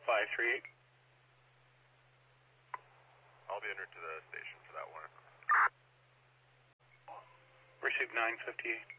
538. I'll be en route to the station for that one. Received 958.